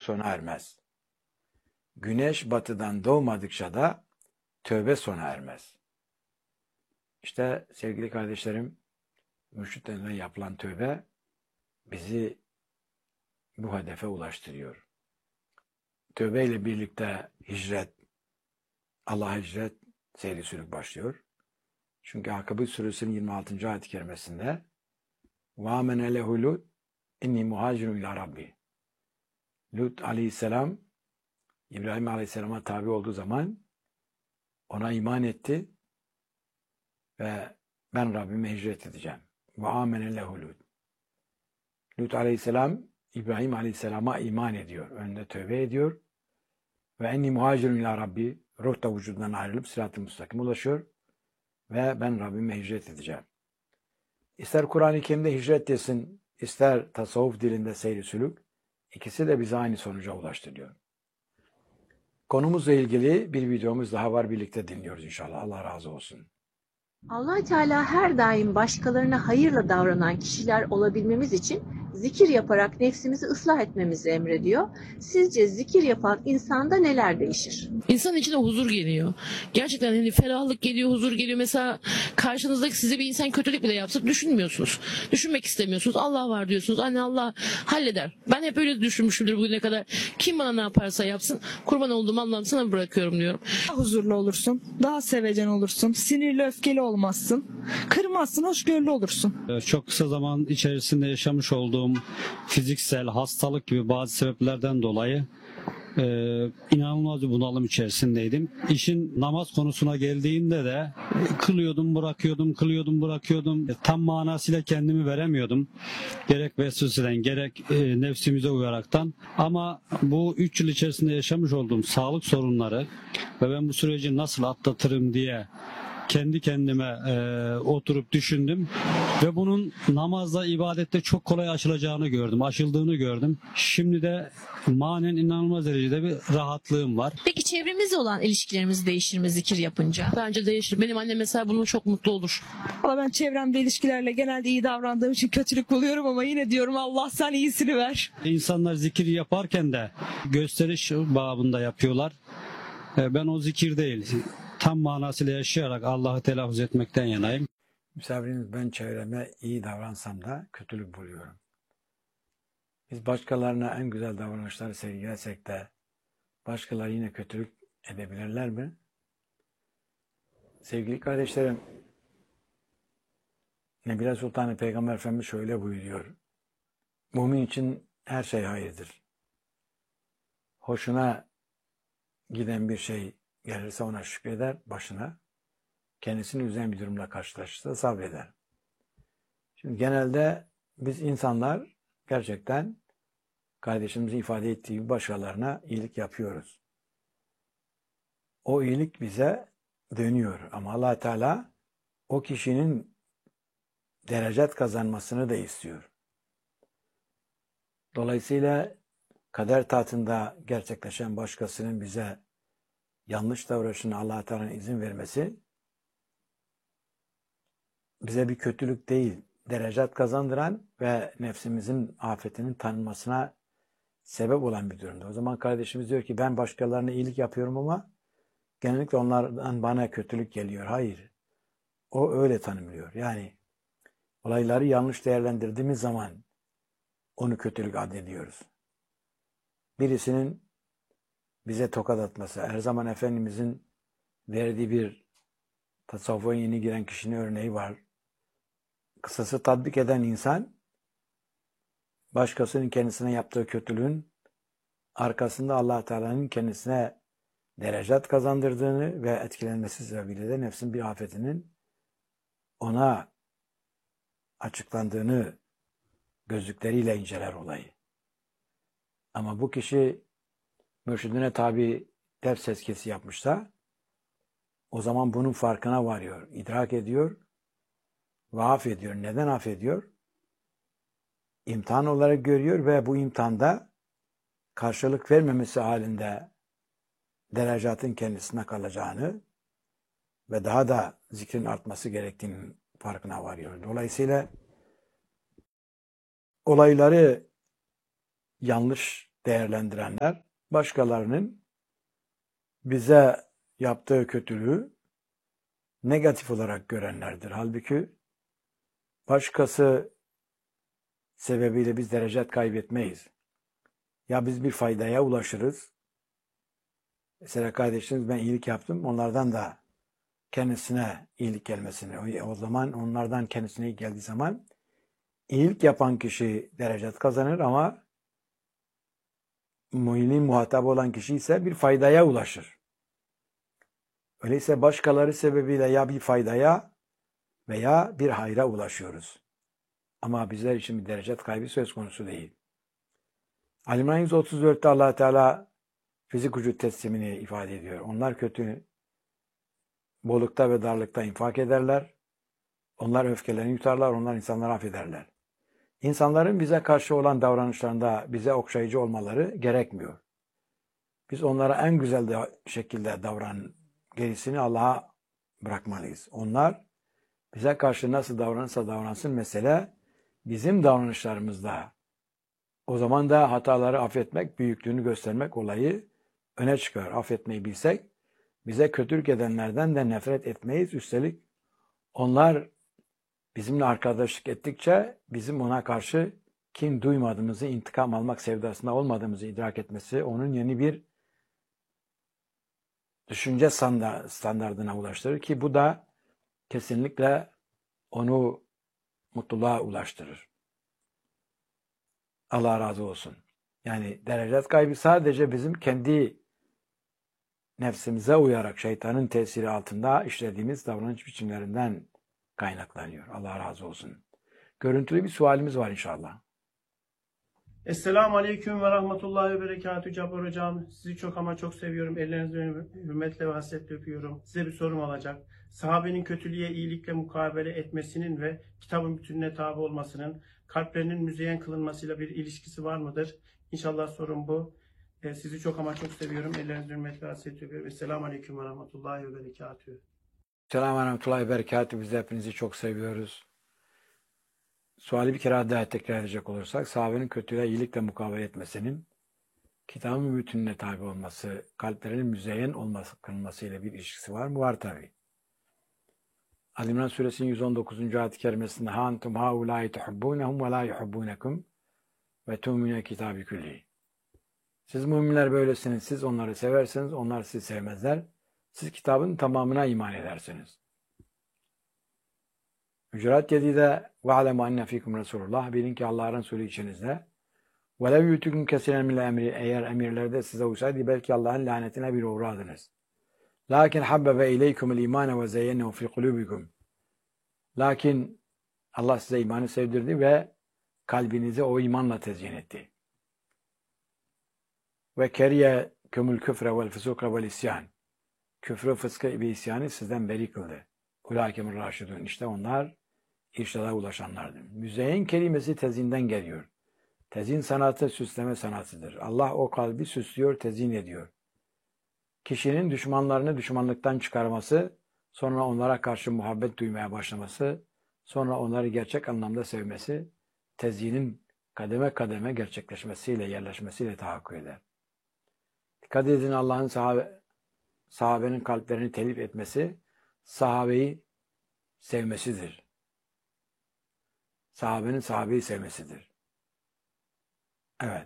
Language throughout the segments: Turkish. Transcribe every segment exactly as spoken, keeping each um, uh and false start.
sona ermez. Güneş batıdan doğmadıkça da tövbe sona ermez. İşte sevgili kardeşlerim, mürşitlerine yapılan tövbe bizi bu hedefe ulaştırıyor. Tövbe ile birlikte hicret, Allah'a hicret seyri sülük başlıyor. Çünkü Ankabut suresinin yirmi altıncı ayet-i kerimesinde وَاَمَنَ لَهُ لُوتْ اِنِّي مُهَاجِرٌ اِلَى رَبِّي Lut aleyhisselam İbrahim aleyhisselama tabi olduğu zaman ona iman etti ve ben Rabbime hicret edeceğim. وَاَمَنَ لَهُ لُوتْ Lut aleyhisselam İbrahim aleyhisselama iman ediyor. Önünde tövbe ediyor. Ve enni muhacirun ila Rabbi ruh da vücudundan ayrılıp sırat-ı müstakime ulaşıyor. Ve ben Rabbime hicret edeceğim. İster Kur'an-ı Kerim'de hicret desin, ister tasavvuf dilinde seyri sülük, ikisi de bize aynı sonuca ulaştırıyor. Konumuzla ilgili bir videomuz daha var. Birlikte dinliyoruz inşallah. Allah razı olsun. Allah Teala her daim başkalarına hayırla davranan kişiler olabilmemiz için zikir yaparak nefsimizi ıslah etmemizi emrediyor. Sizce zikir yapan insanda neler değişir? İnsanın içine huzur geliyor. Gerçekten hani ferahlık geliyor, huzur geliyor. Mesela karşınızdaki size bir insan kötülük bile yapsa düşünmüyorsunuz. Düşünmek istemiyorsunuz. Allah var diyorsunuz. Anne Allah halleder. Ben hep öyle düşünmüşümdür bugüne kadar. Kim bana ne yaparsa yapsın. Kurban olduğum Allah'ım sana bırakıyorum diyorum. Daha huzurlu olursun. Daha sevecen olursun. Sinirli, öfkeli olmazsın. Kırmazsın, hoşgörülü olursun. Çok kısa zaman içerisinde yaşamış olduğum fiziksel hastalık gibi bazı sebeplerden dolayı e, inanılmaz bir bunalım içerisindeydim. İşin namaz konusuna geldiğinde de e, kılıyordum, bırakıyordum, kılıyordum, bırakıyordum. E, tam manasıyla kendimi veremiyordum. Gerek vesveseden, gerek e, nefsimize uyaraktan. Ama bu üç yıl içerisinde yaşamış olduğum sağlık sorunları ve ben bu süreci nasıl atlatırım diye kendi kendime e, oturup düşündüm ve bunun namazda, ibadette çok kolay aşılacağını gördüm, aşıldığını gördüm. Şimdi de manen inanılmaz derecede bir rahatlığım var. Peki çevremizle olan ilişkilerimiz değişir mi zikir yapınca? Bence değişir. Benim annem mesela bunun çok mutlu olur. Valla ben çevremde ilişkilerle genelde iyi davrandığım için kötülük buluyorum ama yine diyorum Allah sen iyisini ver. İnsanlar zikir yaparken de gösteriş babında yapıyorlar. E, ben o zikir değil, tam manasıyla yaşayarak Allah'ı telaffuz etmekten yanayım. Misafiriniz, ben çevreme iyi davransam da kötülük buluyorum. Biz başkalarına en güzel davranışları sergilesek de başkaları yine kötülük edebilirler mi? Sevgili kardeşlerim, Nebile Sultanı Peygamber Efendimiz şöyle buyuruyor. Mümin için her şey hayırdır. Hoşuna giden bir şey gelirse ona şükreder, başına. Kendisini üzen bir durumla karşılaşırsa sabreder. Şimdi genelde biz insanlar gerçekten kardeşimizin ifade ettiği gibi başkalarına iyilik yapıyoruz. O iyilik bize dönüyor. Ama Allah Teala o kişinin derecet kazanmasını da istiyor. Dolayısıyla kader tahtında gerçekleşen başkasının bize yanlış davranışına Allah Teala'nın izin vermesi bize bir kötülük değil, derecet kazandıran ve nefsimizin afetinin tanınmasına sebep olan bir durumda. O zaman kardeşimiz diyor ki ben başkalarına iyilik yapıyorum ama genellikle onlardan bana kötülük geliyor. Hayır. O öyle tanımlıyor. Yani olayları yanlış değerlendirdiğimiz zaman onu kötülük addediyoruz. Birisinin bize tokat atması, her zaman Efendimizin verdiği bir tasavvufa yeni giren kişinin örneği var. Kısası tatbik eden insan, başkasının kendisine yaptığı kötülüğün arkasında Allah Teala'nın kendisine derecet kazandırdığını ve etkilenmesi sebebiyle de nefsin bir afetinin ona açıklandığını gözlükleriyle inceler olayı. Ama bu kişi mürşidine tabi ders seskesi yapmışsa o zaman bunun farkına varıyor, idrak ediyor ve affediyor. Neden affediyor? İmtihan olarak görüyor ve bu imtihanda karşılık vermemesi halinde derecatın kendisine kalacağını ve daha da zikrin artması gerektiğinin farkına varıyor. Dolayısıyla olayları yanlış değerlendirenler, başkalarının bize yaptığı kötülüğü negatif olarak görenlerdir. Halbuki başkası sebebiyle biz derecet kaybetmeyiz. Ya biz bir faydaya ulaşırız. Mesela kardeşiniz ben iyilik yaptım. Onlardan da kendisine iyilik gelmesini. O zaman onlardan kendisine iyilik geldiği zaman iyilik yapan kişi derecet kazanır ama iyiliğin muhatabı olan kişi ise bir faydaya ulaşır. Öyleyse başkaları sebebiyle ya bir faydaya veya bir hayra ulaşıyoruz. Ama bizler için bir derecet kaybı söz konusu değil. Ali İmran yüz otuz dörtte Allah Teala fizik vücut teslimini ifade ediyor. Onlar kötü bollukta ve darlıkta infak ederler. Onlar öfkelerini yutarlar. Onlar insanları affederler. İnsanların bize karşı olan davranışlarında bize okşayıcı olmaları gerekmiyor. Biz onlara en güzel de şekilde davran, gerisini Allah'a bırakmalıyız. Onlar bize karşı nasıl davranırsa davransın mesele bizim davranışlarımızda. O zaman da hataları affetmek, büyüklüğünü göstermek olayı öne çıkar. Affetmeyi bilsek bize kötülük edenlerden de nefret etmeyiz. Üstelik onlar bizimle arkadaşlık ettikçe bizim ona karşı kin duymadığımızı, intikam almak sevdasında olmadığımızı idrak etmesi onun yeni bir düşünce standardına ulaştırır ki bu da kesinlikle onu mutluluğa ulaştırır. Allah razı olsun. Yani derecet kaybı sadece bizim kendi nefsimize uyarak şeytanın tesiri altında işlediğimiz davranış biçimlerinden kaynaklanıyor. Allah razı olsun. Görüntülü bir sualimiz var inşallah. Esselamu Aleyküm ve Rahmetullahi ve Berekatü Cabbar Hocam. Sizi çok ama çok seviyorum. Ellerinizden hürmetle ve hasretle öpüyorum. Size bir sorum olacak. Sahabenin kötülüğe iyilikle mukabele etmesinin ve kitabın bütününe tabi olmasının kalplerinin müzeyyen kılınmasıyla bir ilişkisi var mıdır? İnşallah sorum bu. Ee, sizi çok ama çok seviyorum. Ellerinizden hürmetle ve hasretle öpüyorum. Esselamu Aleyküm ve Rahmetullahi ve Berekatü. Selamun Aleyküm ve Berekatü. Biz de hepinizi çok seviyoruz. Suali bir kere daha tekrar edecek olursak, sahabenin kötülüğe iyilikle mukabele etmesinin kitabın bütününe tabi olması, kalplerinin müzeyyen olması kılınmasıyla bir ilişkisi var mı? Var tabi. Ali İmran suresinin yüz on dokuzuncu ayet-i kerimesinde "Ha entum haulâi tuhibbûnehum ve lâ yuhibbûnekum ve tu'minûne kitâbi külli." Siz müminler böylesiniz, siz onları seversiniz, onlar sizi sevmezler. Siz kitabın tamamına iman edersiniz. Hücurat yedide وَعْلَمُ اَنَّ ف۪يكُمْ Resulullah. Bilin ki Allah'ın Resulü içinizde. وَلَوْ يُتُكُمْ كَسِرًا مِنَ emri. Eğer emirlerde size uysaydı belki Allah'ın lanetine bir uğradınız. Lakin habbebe ileykumul imane ve zeyyennehu fi kulubikum. Lakin Allah size imanı sevdirdi ve kalbinizi o imanla tezyin etti. Ve keriye kumul küfre vel fusuka vel isyan. Küfrü, fıskı ve isyanı sizden beri kıldı. Ulâkemur raşidun. İşte onlar irşada ulaşanlardır. Müzeyyen kelimesi tezinden geliyor. Tezin sanatı süsleme sanatıdır. Allah o kalbi süslüyor, tezyin ediyor. Kişinin düşmanlarını düşmanlıktan çıkarması, sonra onlara karşı muhabbet duymaya başlaması, sonra onları gerçek anlamda sevmesi, tezyinin kademe kademe gerçekleşmesiyle, yerleşmesiyle tahakkuk eder. Dikkat edin, Allah'ın sahabe, sahabenin kalplerini telif etmesi, sahabeyi sevmesidir. Sahabenin sahabeyi sevmesidir. Evet.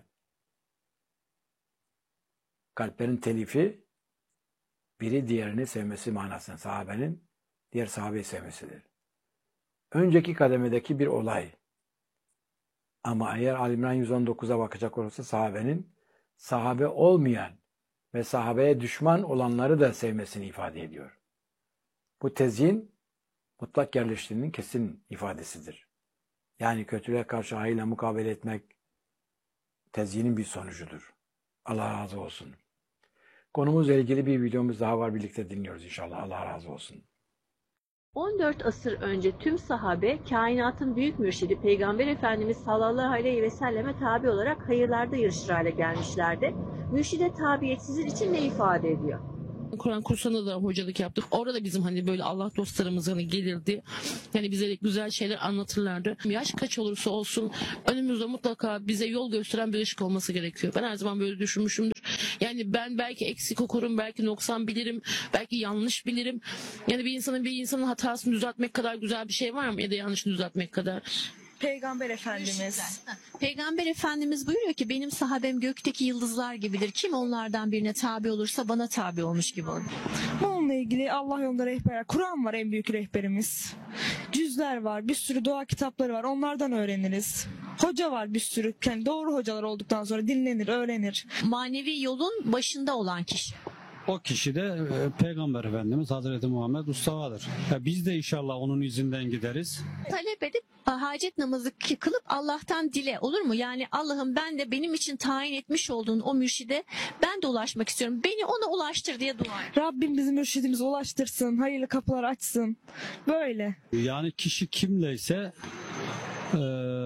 Kalplerin telifi, biri diğerini sevmesi manasında. Sahabenin diğer sahabeyi sevmesidir. Önceki kademedeki bir olay. Ama eğer Ali İmran yüz on dokuza bakacak olursa sahabenin sahabe olmayan ve sahabeye düşman olanları da sevmesini ifade ediyor. Bu tezyin mutlak yerleştiğinin kesin ifadesidir. Yani kötülüğe karşı hayırla mukabele etmek tezyinin bir sonucudur. Allah razı olsun. Konumuzla ilgili bir videomuz daha var. Birlikte dinliyoruz inşallah. Allah razı olsun. on dört asır önce tüm sahabe, kainatın büyük mürşidi Peygamber Efendimiz sallallahu aleyhi ve selleme tabi olarak hayırlarda yarışır hale gelmişlerdi. Mürşide tabiyet sizin için ne ifade ediyor? Kur'an kursuna da hocalık yaptık. Orada da bizim hani böyle Allah dostlarımız hani gelirdi. Yani bize güzel şeyler anlatırlardı. Yaş kaç olursa olsun önümüzde mutlaka bize yol gösteren bir ışık olması gerekiyor. Ben her zaman böyle düşünmüşümdür. Yani ben belki eksik okurum, belki noksan bilirim, belki yanlış bilirim. Yani bir insanın bir insanın hatasını düzeltmek kadar güzel bir şey var mı? Ya da yanlışını düzeltmek kadar. Peygamber Efendimiz. Peygamber Efendimiz buyuruyor ki benim sahabem gökteki yıldızlar gibidir. Kim onlardan birine tabi olursa bana tabi olmuş gibi olur. Bununla ilgili Allah yolunda rehber. Kur'an var en büyük rehberimiz. Cüzler var, bir sürü dua kitapları var. Onlardan öğreniriz. Hoca var bir sürü. Yani doğru hocalar olduktan sonra dinlenir, öğrenir. Manevi yolun başında olan kişi. O kişi de e, Peygamber Efendimiz Hazreti Muhammed Mustafa'dır. Ya biz de inşallah onun izinden gideriz. Talep edip hacet namazı kılıp Allah'tan dile, olur mu? Yani Allah'ım ben de benim için tayin etmiş olduğun o mürşide ben de ulaşmak istiyorum. Beni ona ulaştır diye dua et. Rabbim bizim mürşidimize ulaştırsın, hayırlı kapılar açsın. Böyle. Yani kişi kimleyse e,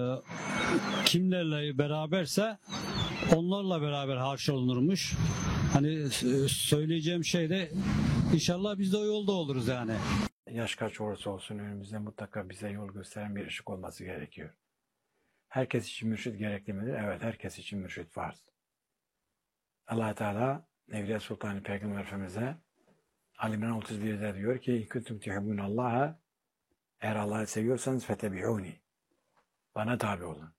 kimlerle beraberse onlarla beraber haşr olunurmuş. Hani e, söyleyeceğim şey de inşallah biz de o yolda oluruz yani. Yaş kaç olursa olsun önümüzde mutlaka bize yol gösteren bir ışık olması gerekiyor. Herkes için mürşit gerekli midir? Evet, herkes için mürşit farz. Allah Teala Evliya Sultanı Peygamber Efendimiz'e Ali İmran otuz bir'de diyor ki İn kuntum tuhibbunallaha, eğer Allah'ı seviyorsanız fetebi'uni, bana tabi olun.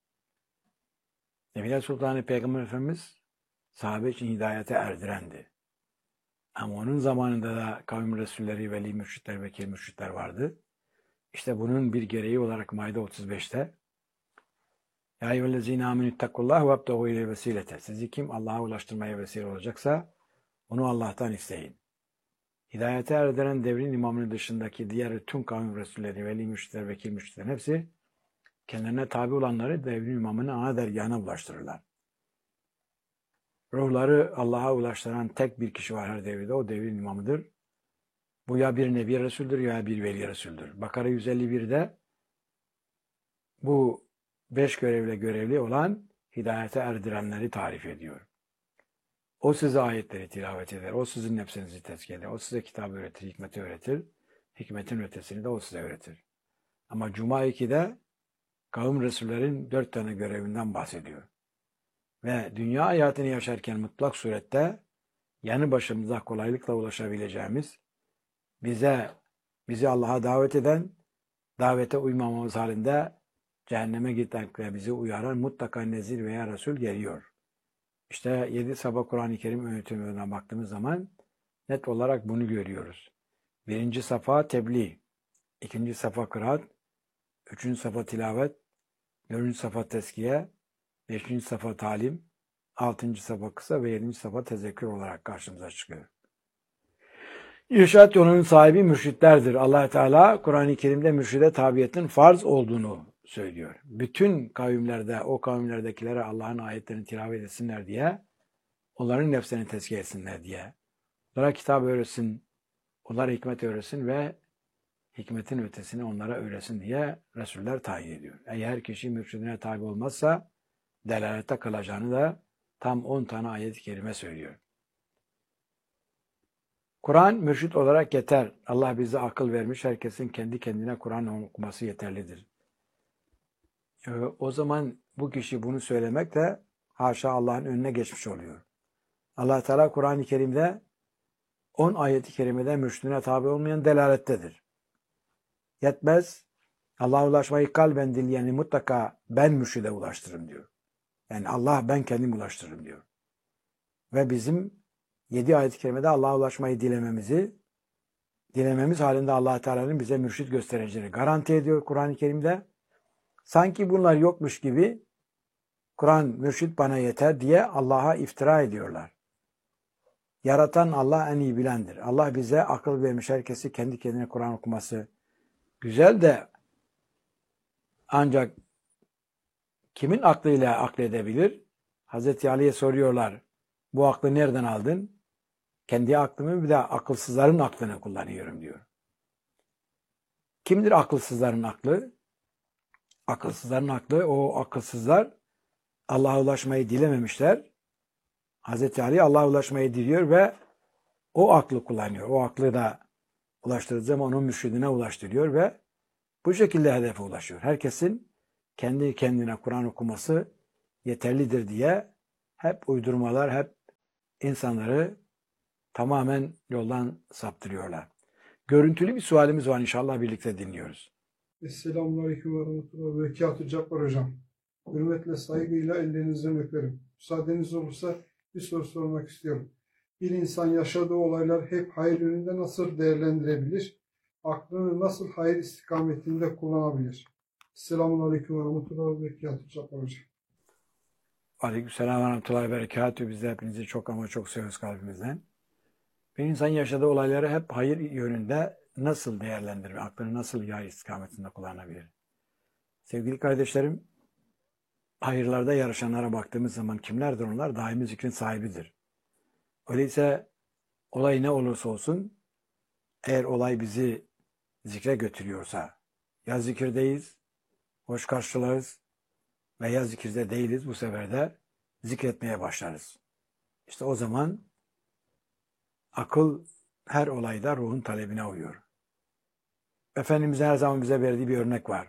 Evliya Sultanı Peygamber Efendimiz sahabe için hidayete erdirendi. Ama onun zamanında da kavim resulleri, veli mürşitler, vekil mürşitler vardı. İşte bunun bir gereği olarak Maide otuz beş'te Ya eyyühellezine amenüttekullah ve abtehu ile vesilete. Sizi kim Allah'a ulaştırmaya vesile olacaksa onu Allah'tan isteyin. Hidayete erdiren devrin imamının dışındaki diğer tüm kavim resulleri, veli mürşitler, vekil mürşitlerin hepsi kendilerine tabi olanları devrin imamının ana dergahına ulaştırırlar. Ruhları Allah'a ulaştıran tek bir kişi var her devirde. O devrin imamıdır. Bu ya bir nebi resuldür ya bir veli resuldür. Bakara yüz elli bir'de bu beş görevle görevli olan hidayete erdirenleri tarif ediyor. O size ayetleri tilavet eder. O sizin nefsinizi tezkiye eder. O size kitabı öğretir, hikmeti öğretir. Hikmetin ötesini de o size öğretir. Ama Cuma iki'de kavim resullerin dört tane görevinden bahsediyor. Ve dünya hayatını yaşarken mutlak surette yanı başımıza kolaylıkla ulaşabileceğimiz, bize bizi Allah'a davet eden, davete uymamamız halinde cehenneme gitmekle bizi uyaran mutlaka nezir veya Resul geliyor. İşte yedi sabah Kur'an-ı Kerim öğütümlerine baktığımız zaman net olarak bunu görüyoruz. Birinci safa tebliğ, ikinci safa kıraat, üçüncü safa tilavet, dördüncü safa teskiye, beşinci safa talim, altıncı safa kısa ve yedinci safa tezekkür olarak karşımıza çıkıyor. İrşad yolunun sahibi mürşitlerdir. Allah Teala Kur'an-ı Kerim'de mürşide tabiyetin farz olduğunu söylüyor. Bütün kavimlerde, o kavimlerdekilere Allah'ın ayetlerini tilavet etsinler diye, onların nefsini tezkiye etsinler diye, onlara kitap öğretsin, onlara hikmet öğretsin ve hikmetin ötesini onlara öğretsin diye Resuller tayin ediyor. Eğer kişi mürşidine tabi olmazsa delalete kalacağını da tam on tane ayet-i kerime söylüyor. Kur'an mürşit olarak yeter. Allah bize akıl vermiş. Herkesin kendi kendine Kur'an okuması yeterlidir. O zaman bu kişi bunu söylemek de haşa Allah'ın önüne geçmiş oluyor. Allah Teala Kur'an-ı Kerim'de on ayet-i kerimede mürşidine tabi olmayan delalettedir. Yetmez. Allah'a ulaşmayı kalben dileyeni mutlaka ben mürşide ulaştırırım diyor. Yani Allah ben kendim ulaştırırım diyor. Ve bizim yedi ayet-i kerimede Allah'a ulaşmayı dilememizi, dilememiz halinde Allah Teala'nın bize mürşit göstereceğini garanti ediyor Kur'an-ı Kerim'de. Sanki bunlar yokmuş gibi Kur'an mürşit bana yeter diye Allah'a iftira ediyorlar. Yaratan Allah en iyi bilendir. Allah bize akıl vermiş, herkesi kendi kendine Kur'an okuması güzel de ancak kimin aklıyla akledebilir? Hazreti Ali'ye soruyorlar. Bu aklı nereden aldın? Kendi aklımı bir de akılsızların aklını kullanıyorum diyor. Kimdir akılsızların aklı? Akılsızların aklı, o akılsızlar Allah'a ulaşmayı dilememişler. Hazreti Ali Allah'a ulaşmayı diliyor ve o aklı kullanıyor. O aklı da ulaştırdığı zaman onun mürşidine ulaştırıyor ve bu şekilde hedefe ulaşıyor. Herkesin kendi kendine Kur'an okuması yeterlidir diye hep uydurmalar, hep insanları tamamen yoldan saptırıyorlar. Görüntülü bir sualimiz var, inşallah birlikte dinliyoruz. Esselamualeyküm ve rahmetullahi ve berekatuhu Cabbar Hocam. Hürmetle, saygıyla ellerinizden öperim. Müsaadeniz olursa bir soru sormak istiyorum. Bir insan yaşadığı olaylar hep hayır yönünde nasıl değerlendirebilir? Aklını nasıl hayır istikametinde kullanabilir? Esselamualeyküm ve rahmetullahi ve berekatuhu Cabbar Hocam. Aleykümselam ve rahmetullahi ve berekatuhu. Biz de hepinizi çok ama çok seviyoruz kalbimizden. Bir insan yaşadığı olayları hep hayır yönünde nasıl değerlendirir? Aklını nasıl hayır istikametinde kullanabilir? Sevgili kardeşlerim, hayırlarda yarışanlara baktığımız zaman kimlerdir onlar? Daimi zikrin sahibidir. Öyleyse olay ne olursa olsun, eğer olay bizi zikre götürüyorsa, ya zikirdeyiz, hoş karşılarız veya zikirde değiliz, bu sefer de zikretmeye başlarız. İşte o zaman akıl her olayda ruhun talebine uyuyor. Efendimiz'in her zaman bize verdiği bir örnek var.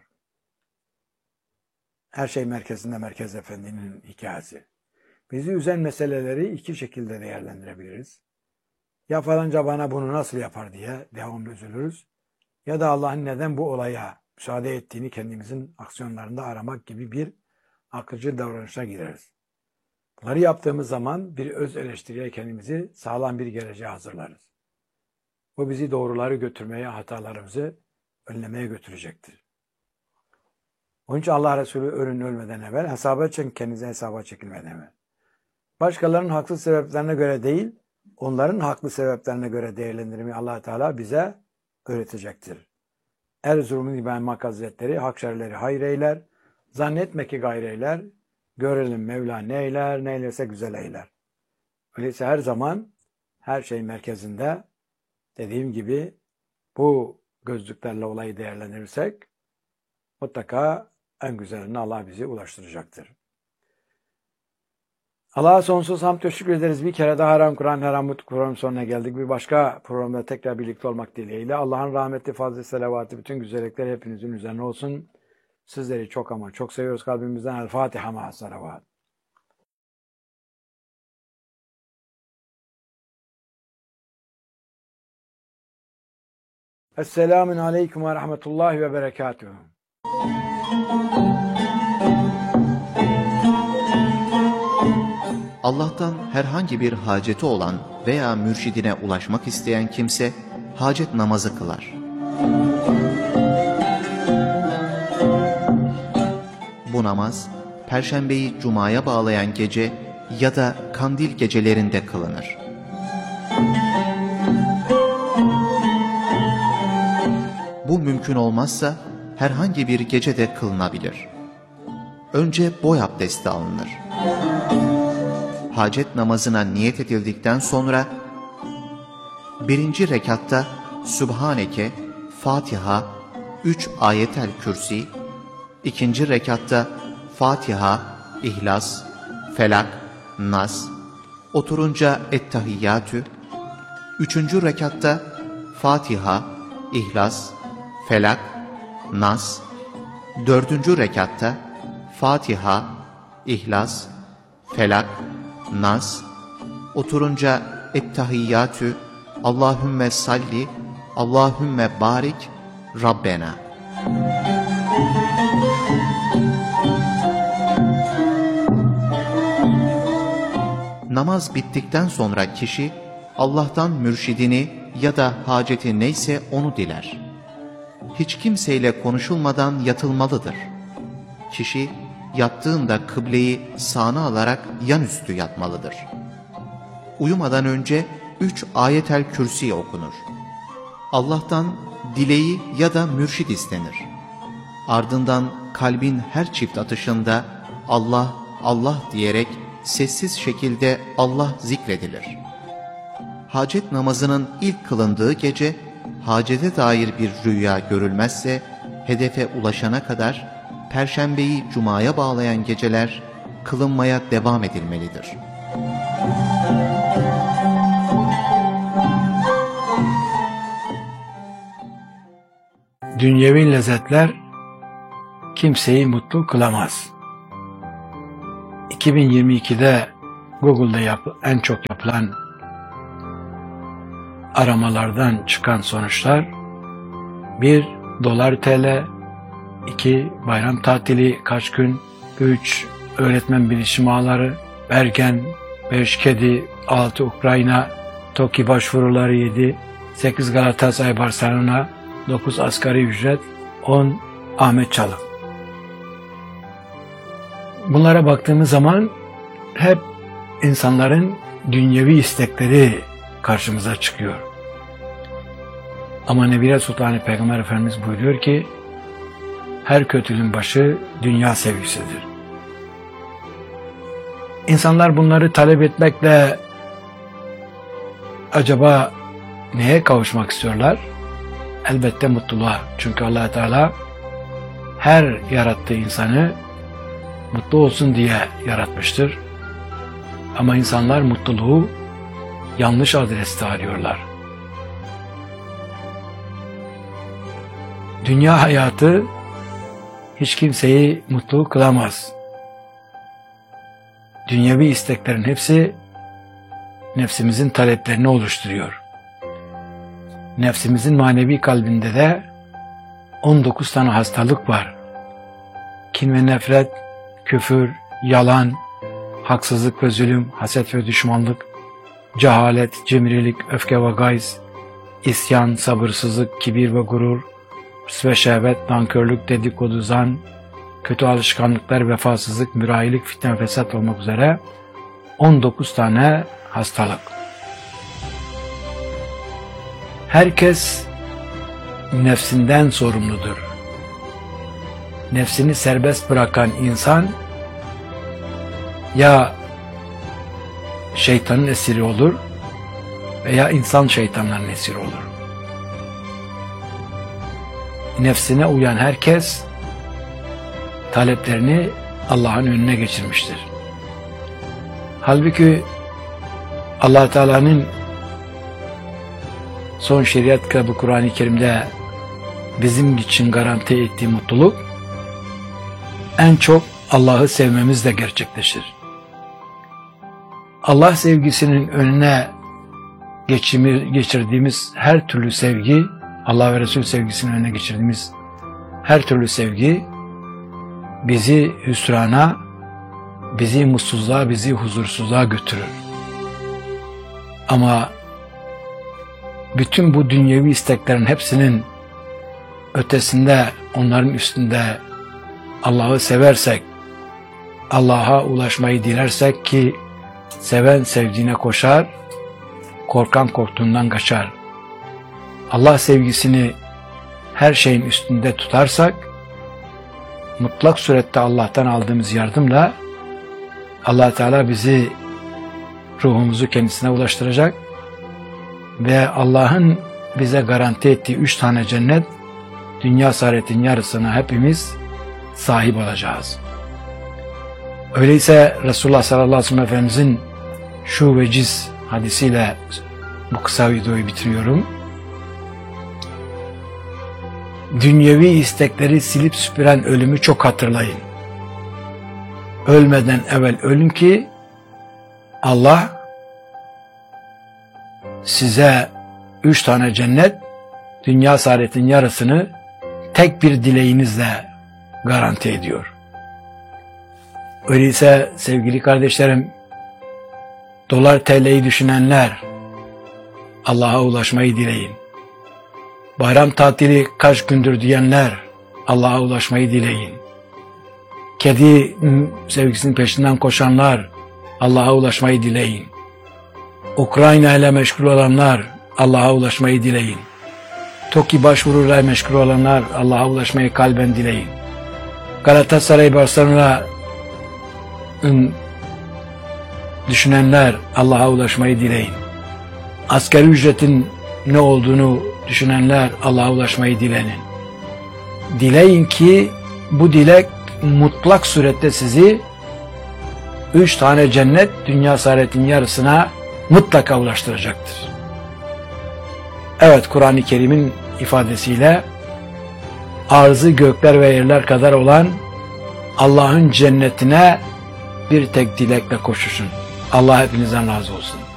Her şey merkezinde Merkez Efendi'nin hikayesi. Bizi üzen meseleleri iki şekilde değerlendirebiliriz. Ya falanca bana bunu nasıl yapar diye devamlı üzülürüz. Ya da Allah'ın neden bu olaya müsaade ettiğini kendimizin aksiyonlarında aramak gibi bir akılcı davranışa gireriz. Bunları yaptığımız zaman bir öz eleştiriye kendimizi sağlam bir geleceğe hazırlarız. Bu bizi doğruları götürmeye, hatalarımızı önlemeye götürecektir. Onun için Allah Resulü ölün ölmeden evvel hesaba çekin, kendinize hesaba çekilmeden evvel. Başkalarının haklı sebeplerine göre değil, onların haklı sebeplerine göre değerlendirmeyi Allah Teala bize öğretecektir. Erzurum'un İbrahim Hakkı Hazretleri, hak şerleri hayır eyler, zannetme ki gayrı eyler, görelim Mevla ne eyler, ne eylerse güzel eyler. Öyleyse her zaman her şey merkezinde, dediğim gibi bu gözlüklerle olayı değerlendirirsek mutlaka en güzelini Allah bizi ulaştıracaktır. Allah'a sonsuz hamd teşekkür ederiz. Bir kere daha Haram Kur'an, Haram Mutlu Kur'an sonuna geldik. Bir başka programda tekrar birlikte olmak dileğiyle. Allah'ın rahmeti, fazla selavatı, bütün güzellikler hepinizin üzerine olsun. Sizleri çok ama çok seviyoruz kalbimizden. El Fatiha ma'a salavat. Esselamun aleyküm ve rahmetullahi ve berekatuhu. Allah'tan herhangi bir haceti olan veya mürşidine ulaşmak isteyen kimse hacet namazı kılar. Bu namaz, Perşembeyi Cuma'ya bağlayan gece ya da kandil gecelerinde kılınır. Bu mümkün olmazsa herhangi bir gecede kılınabilir. Önce boy abdesti alınır. Hacet namazına niyet edildikten sonra birinci rekatta Sübhaneke, Fatiha, üç ayetel kürsi, ikinci rekatta Fatiha, İhlas, Felak, Nas, oturunca Ettehiyyatü, üçüncü rekatta Fatiha, İhlas, Felak, Nas, dördüncü rekatta Fatiha, İhlas, Felak, Nas, oturunca Ettehiyyatü, Allahümme salli, Allahümme barik, Rabbena. Namaz bittikten sonra kişi Allah'tan mürşidini ya da haceti neyse onu diler. Hiç kimseyle konuşulmadan yatılmalıdır. Kişi yattığında kıbleyi sağına alarak yanüstü yatmalıdır. Uyumadan önce üç ayetel kürsi okunur. Allah'tan dileği ya da mürşid istenir. Ardından kalbin her çift atışında Allah, Allah diyerek sessiz şekilde Allah zikredilir. Hacet namazının ilk kılındığı gece, hacete dair bir rüya görülmezse, hedefe ulaşana kadar Perşembeyi Cuma'ya bağlayan geceler kılınmaya devam edilmelidir. dünyevi lezzetler kimseyi mutlu kılamaz. iki bin yirmi ikide Google'da yap, en çok yapılan aramalardan çıkan sonuçlar: bir dolar T L, iki bayram tatili kaç gün, üç öğretmen bilişim ağları, Bergen, beş kedi, altı Ukrayna, TOKİ başvuruları yedi, sekiz Galatasaray Barcelona, dokuz asgari ücret, on Ahmet Çalık. Bunlara baktığımız zaman hep insanların dünyevi istekleri karşımıza çıkıyor. Ama Nebiye Sultanı Peygamber Efendimiz buyuruyor ki, her kötülüğün başı dünya sevgisidir. İnsanlar bunları talep etmekle acaba neye kavuşmak istiyorlar? Elbette mutluluğa. Çünkü Allah Teala her yarattığı insanı mutlu olsun diye yaratmıştır. Ama insanlar mutluluğu yanlış adreste arıyorlar. Dünya hayatı hiç kimseyi mutlu kılamaz. Dünyevi isteklerin hepsi nefsimizin taleplerini oluşturuyor. Nefsimizin manevi kalbinde de on dokuz tane hastalık var. Kin ve nefret, küfür, yalan, haksızlık ve zulüm, haset ve düşmanlık, cehalet, cimrilik, öfke ve gayz, isyan, sabırsızlık, kibir ve gurur, hırs ve şehvet, nankörlük, dedikodu, zan, kötü alışkanlıklar, vefasızlık, mürahilik, fitne ve fesat olmak üzere on dokuz tane hastalık. Herkes nefsinden sorumludur. Nefsini serbest bırakan insan ya şeytanın esiri olur veya insan şeytanların esiri olur. Nefsine uyan herkes taleplerini Allah'ın önüne geçirmiştir. Halbuki Allah Teala'nın son şeriat kitabı Kur'an-ı Kerim'de bizim için garanti ettiği mutluluk en çok Allah'ı sevmemizle gerçekleşir. Allah sevgisinin önüne geçirdiğimiz her türlü sevgi, Allah ve Resul sevgisinin önüne geçirdiğimiz her türlü sevgi bizi hüsrana, bizi mutsuzluğa, bizi huzursuzluğa götürür. Ama bütün bu dünyevi isteklerin hepsinin ötesinde, onların üstünde Allah'ı seversek, Allah'a ulaşmayı dilersek ki seven sevdiğine koşar, korkan korktuğundan kaçar. Allah sevgisini her şeyin üstünde tutarsak, mutlak surette Allah'tan aldığımız yardımla Allah Teala bizi, ruhumuzu kendisine ulaştıracak ve Allah'ın bize garanti ettiği üç tane cennet, dünya saadetin yarısına hepimiz sahip olacağız. Öyleyse Resulullah sallallahu aleyhi ve sellem Efendimizin şu veciz hadisiyle bu kısa videoyu bitiriyorum. Dünyevi istekleri silip süpüren ölümü çok hatırlayın. Ölmeden evvel ölün ki Allah size üç tane cennet, dünya saadetin yarısını tek bir dileğinizle garanti ediyor. Öyleyse sevgili kardeşlerim, dolar T L'yi düşünenler Allah'a ulaşmayı dileyin. Bayram tatili kaç gündür diyenler Allah'a ulaşmayı dileyin. Kedi sevgisinin peşinden koşanlar Allah'a ulaşmayı dileyin. Ukrayna ile meşgul olanlar Allah'a ulaşmayı dileyin. TOKİ başvuruyla meşgul olanlar Allah'a ulaşmayı kalben dileyin. Galatasaray Barcelona düşünenler Allah'a ulaşmayı dileyin. Asgari ücretin ne olduğunu düşünenler Allah'a ulaşmayı dileyin. Dileyin ki bu dilek mutlak surette sizi üç tane cennet, dünya saadetin yarısına mutlaka ulaştıracaktır. Evet, Kur'an-ı Kerim'in ifadesiyle arzı gökler ve yerler kadar olan Allah'ın cennetine bir tek dilekle koşuşun. Allah hepinizden razı olsun.